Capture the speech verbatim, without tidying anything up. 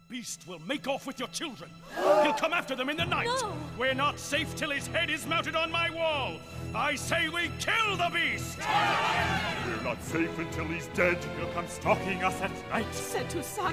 beast will make off with your children. He'll come after them in the night. No. We're not safe till his head is mounted on my wall. I say we kill the beast! We're not safe until he's dead. He'll come stalking us at night. Setu-san.